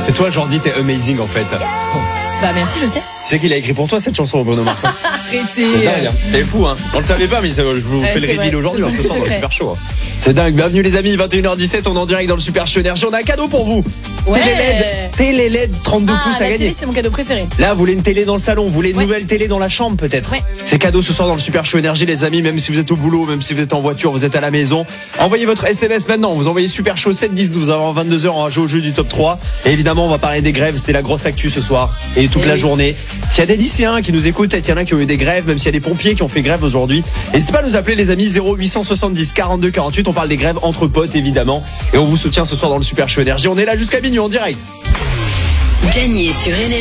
C'est toi, Jordi, t'es amazing en fait. Bah merci, je sais. Tu sais qu'il a écrit pour toi cette chanson, Bruno Mars. Arrêtez. C'est dingue, hein. T'es fou, hein. On le savait pas, mais je vous fais le c'est reveal vrai. aujourd'hui, C'est ce soir dans le secret. Super Show. C'est dingue. Bienvenue les amis, 21h17, on est en direct dans le Super Show Énergie. On a un cadeau pour vous. Ouais. Télé LED 32 pouces à la gagner. télé, c'est mon cadeau préféré. Là, vous voulez une télé dans le salon, vous voulez une Ouais. nouvelle télé dans la chambre peut-être. Ouais. C'est cadeau ce soir dans le Super Show Énergie les amis, même si vous êtes au boulot, même si vous êtes en voiture, vous êtes à la maison. Envoyez votre SMS maintenant, vous envoyez Super Show 7 10 12 avant 22h, on va jouer au jeu du top 3. Et évidemment, on va parler des grèves, c'était la grosse actu ce soir et toute la journée. S'il y a des lycéens qui nous écoutent, peut-être il y en a qui ont eu des grèves, même s'il y a des pompiers qui ont fait grève aujourd'hui. N'hésitez pas à nous appeler les amis 0870 42 48, on parle des grèves entre potes évidemment. Et on vous soutient ce soir dans le Super Show Énergie, on est là jusqu'à minuit en direct. Gagnez sur Énergie